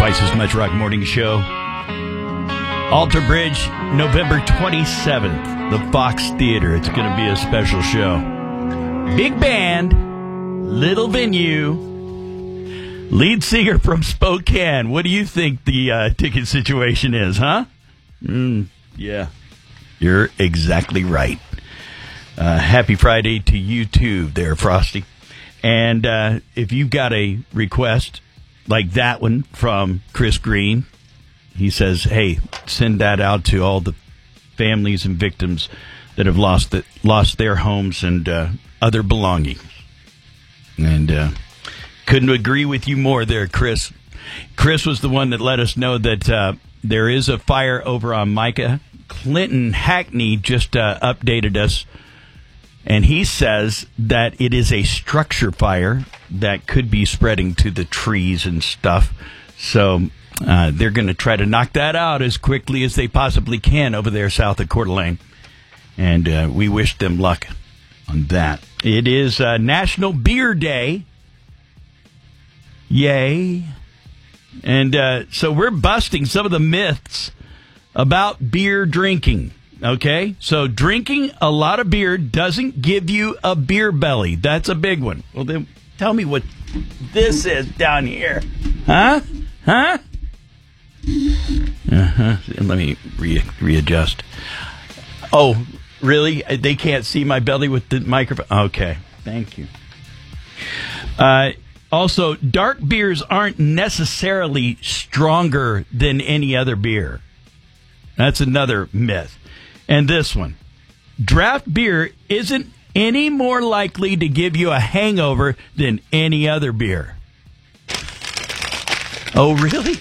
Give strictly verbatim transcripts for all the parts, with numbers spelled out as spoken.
Twice as Much Rock Morning Show. Alter Bridge, November twenty-seventh, the Fox Theater. It's going to be a special show. Big band, little venue, lead singer from Spokane. What do you think the uh, ticket situation is, huh? Mm, yeah, you're exactly right. Uh, happy Friday to you too there, Frosty. And uh, if you've got a request like that one from Chris Green, he says, hey, send that out to all the families and victims that have lost the, lost their homes and uh, other belongings. And uh, couldn't agree with you more there, Chris. Chris was the one that let us know that uh, there is a fire over on Micah. Clinton Hackney just uh, updated us, and he says that it is a structure fire that could be spreading to the trees and stuff. So uh, they're going to try to knock that out as quickly as they possibly can over there south of Coeur d'Alene. And uh, we wish them luck on that. It is uh, National Beer Day. Yay. And uh, so we're busting some of the myths about beer drinking. Okay? So drinking a lot of beer doesn't give you a beer belly. That's a big one. Well, then tell me what this is down here. Huh? Huh? Uh-huh. Let me re- readjust. Oh, really? They can't see my belly with the microphone? Okay. Thank you. Uh, also, dark beers aren't necessarily stronger than any other beer. That's another myth. And this one. Draft beer isn't any more likely to give you a hangover than any other beer. Oh, really?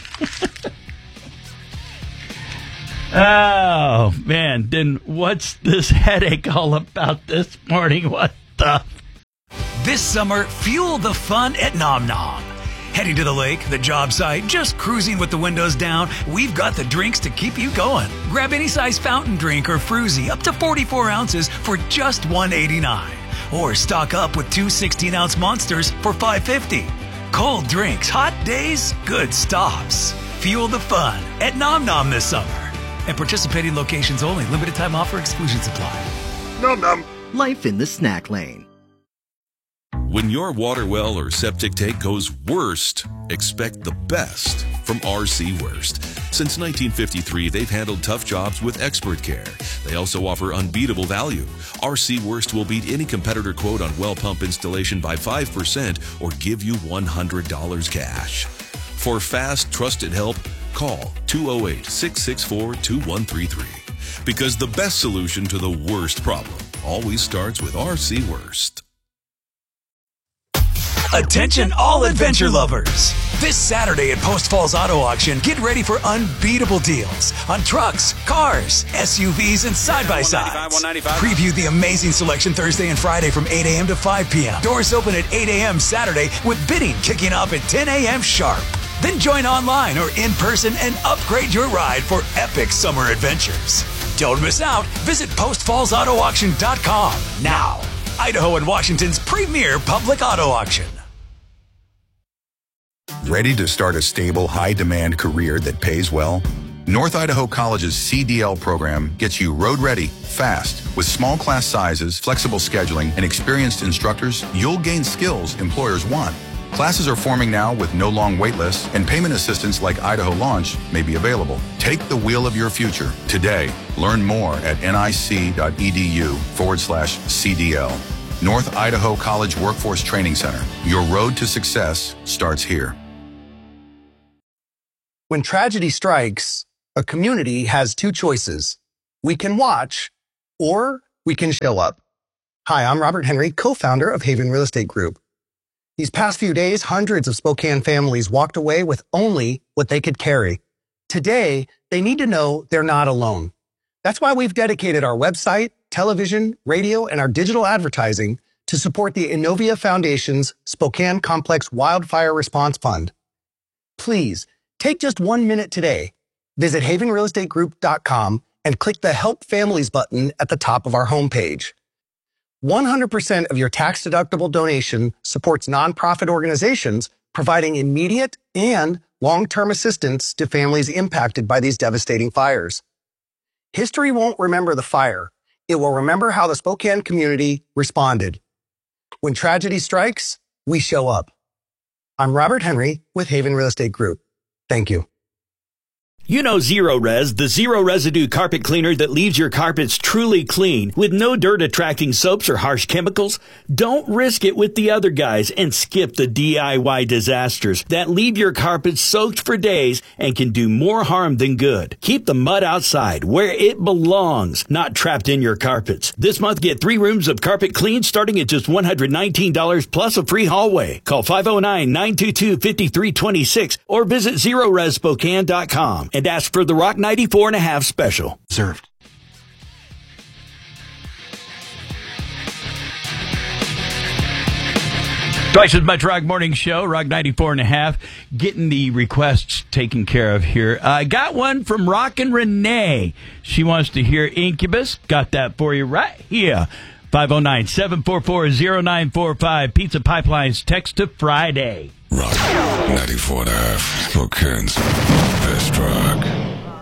Oh, man. Then what's this headache all about this morning? What the? This summer, fuel the fun at Nom Nom. Heading to the lake, the job site, just cruising with the windows down, we've got the drinks to keep you going. Grab any size fountain drink or fruzy up to forty-four ounces for just one eighty-nine. Or stock up with two sixteen-ounce monsters for five fifty. Cold drinks, hot days, good stops. Fuel the fun at Nom Nom this summer. And participating locations only. Limited time offer, exclusions apply. Nom Nom. Life in the snack lane. When your water well or septic tank goes worst, expect the best from R C Worst. Since nineteen fifty-three, they've handled tough jobs with expert care. They also offer unbeatable value. R C Worst will beat any competitor quote on well pump installation by five percent or give you one hundred dollars cash. For fast, trusted help, call two oh eight, six six four, two one three three. Because the best solution to the worst problem always starts with R C Worst. Attention all adventure lovers. This Saturday at Post Falls Auto Auction, get ready for unbeatable deals on trucks, cars, S U Vs, and side-by-sides. Preview the amazing selection Thursday and Friday from eight a.m. to five p.m. Doors open at eight a.m. Saturday with bidding kicking off at ten a.m. sharp. Then join online or in person and upgrade your ride for epic summer adventures. Don't miss out. Visit post falls auto auction dot com now. Idaho and Washington's premier public auto auction. Ready to start a stable, high-demand career that pays well? North Idaho College's C D L program gets you road-ready, fast. With small class sizes, flexible scheduling, and experienced instructors, you'll gain skills employers want. Classes are forming now with no long wait lists, and payment assistance like Idaho Launch may be available. Take the wheel of your future today. Learn more at nic.edu forward slash CDL. North Idaho College Workforce Training Center. Your road to success starts here. When tragedy strikes, a community has two choices. We can watch, or we can show up. Hi, I'm Robert Henry, co-founder of Haven Real Estate Group. These past few days, hundreds of Spokane families walked away with only what they could carry. Today, they need to know they're not alone. That's why we've dedicated our website, television, radio, and our digital advertising to support the Innovia Foundation's Spokane Complex Wildfire Response Fund. Please, take just one minute today. Visit haven real estate group dot com and click the Help Families button at the top of our homepage. one hundred percent of your tax-deductible donation supports nonprofit organizations providing immediate and long-term assistance to families impacted by these devastating fires. History won't remember the fire. It will remember how the Spokane community responded. When tragedy strikes, we show up. I'm Robert Henry with Haven Real Estate Group. Thank you. You know Zero Res, the zero residue carpet cleaner that leaves your carpets truly clean with no dirt attracting soaps or harsh chemicals? Don't risk it with the other guys and skip the D I Y disasters that leave your carpets soaked for days and can do more harm than good. Keep the mud outside where it belongs, not trapped in your carpets. This month, get three rooms of carpet clean starting at just one hundred nineteen dollars plus a free hallway. Call five oh nine, nine two two, five three two six or visit zero res spokane dot com. And ask for the Rock ninety-four and a half special. Served. Twice as much Rock Morning Show, Rock ninety-four and a half, getting the requests taken care of here. I uh, got one from Rockin' Renee. She wants to hear Incubus. Got that for you right here. five oh nine, seven four four, oh nine four five. Pizza Pipeline's text to Friday. Rock ninety-four and a half, Spokane's best rock.